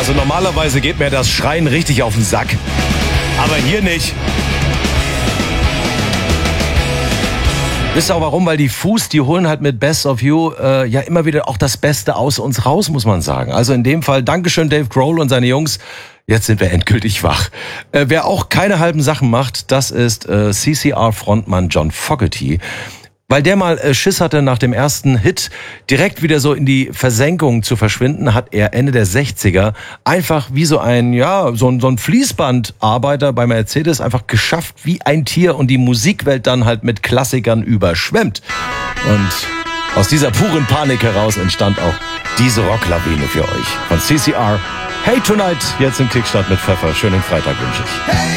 Also normalerweise geht mir das Schreien richtig auf den Sack. Aber hier nicht. Wisst ihr auch warum? Weil die Fus, die holen halt mit Best of You ja immer wieder auch das Beste aus uns raus, muss man sagen. Also in dem Fall, Dankeschön Dave Grohl und seine Jungs. Jetzt sind wir endgültig wach. Wer auch keine halben Sachen macht, das ist CCR-Frontmann John Fogerty. Weil der mal Schiss hatte, nach dem ersten Hit direkt wieder so in die Versenkung zu verschwinden, hat er Ende der 60er einfach wie so ein Fließbandarbeiter bei Mercedes einfach geschafft wie ein Tier und die Musikwelt dann halt mit Klassikern überschwemmt. Und aus dieser puren Panik heraus entstand auch diese Rocklawine für euch von CCR. Hey Tonight, jetzt im Kickstart mit Pfeffer. Schönen Freitag wünsche ich.